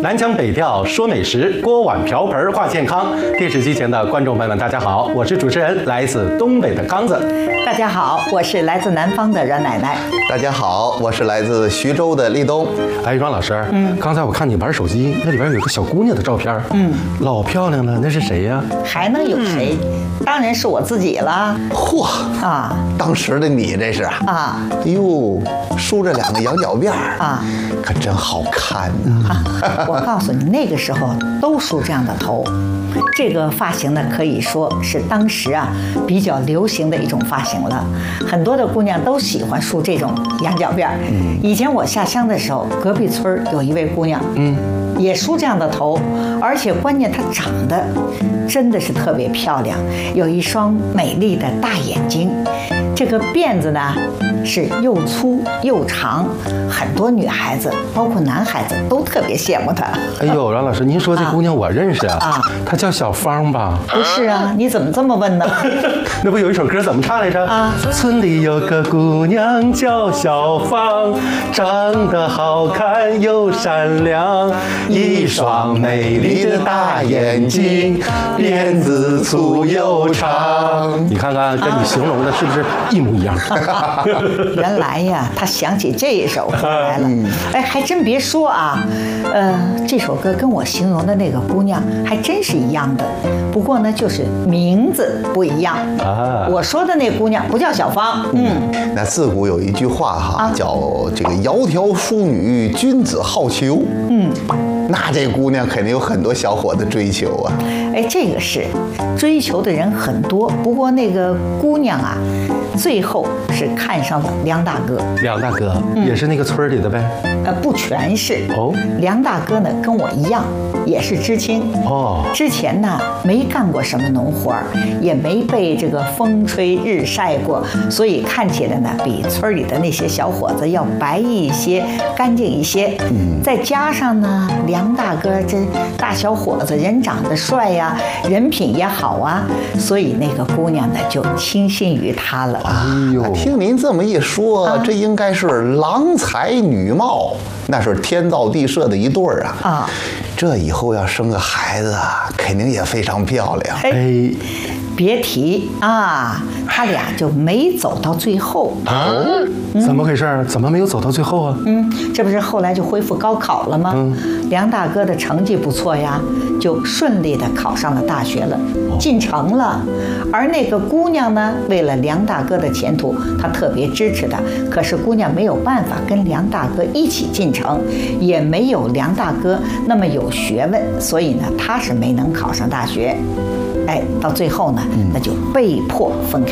南腔北调说美食，锅碗瓢盆话健康。电视机前的观众朋友们，大家好，我是主持人来自东北的刚子。 大家好，我是来自南方的阮奶奶。 大家好，我是来自徐州的立冬。 哎，阮老师，刚才我看你玩手机，那里边有个小姑娘的照片，老漂亮了，那是谁呀？ 还能有谁？当然是我自己了。 嚯啊！ 当时的你这是啊！ 哎呦，梳着两个羊角辫啊， 可真好看呐！ 我告诉你，那个时候都梳这样的头。这个发型呢，可以说是当时比较流行的一种发型了。很多的姑娘都喜欢梳这种羊角辫。以前我下乡的时候，隔壁村有一位姑娘，也梳这样的头，而且关键她长得真的是特别漂亮，有一双美丽的大眼睛。这个辫子呢是又粗又长，很多女孩子，包括男孩子都特别羡慕她。 哎呦，阮老师，您说这姑娘我认识啊？她叫小芳吧？ 不是啊，你怎么这么问呢？ 那不有一首歌怎么唱来着？村里有个姑娘叫小芳，长得好看又善良，一双美丽的大眼睛，辫子粗又长。你看看，跟你形容的是不是一模一样？ 原来呀，他想起这一首歌来了。哎，还真别说啊，这首歌跟我形容的那个姑娘还真是一样的，不过呢，就是名字不一样啊。我说的那姑娘不叫小芳， 那自古有一句话哈，叫这个窈窕淑女，君子好逑。那这姑娘肯定有很多小伙子追求啊。 哎，这个是追求的人很多，不过那个姑娘最后是看上了梁大哥。 梁大哥也是那个村里的呗？ 不全是哦。 梁大哥呢跟我一样，也是知青哦。 之前呢没干过什么农活，也没被这个风吹日晒过，所以看起来呢比村里的那些小伙子要白一些，干净一些。再加上呢，梁大哥这大小伙子人长得帅呀，人品也好啊，所以那个姑娘呢就倾心于他了。 哎呦，听您这么一说，这应该是郎才女貌，那是天造地设的一对儿啊！这以后要生个孩子肯定也非常漂亮。 哎， 别提他俩就没走到最后。 怎么回事？怎么没有走到最后啊？ 这不是后来就恢复高考了吗？梁大哥的成绩不错呀，就顺利的考上了大学了，进城了。而那个姑娘呢，为了梁大哥的前途，她特别支持他。可是姑娘没有办法跟梁大哥一起进城，也没有梁大哥那么有学问，所以呢，她是没能考上大学。哎，到最后呢，那就被迫分开。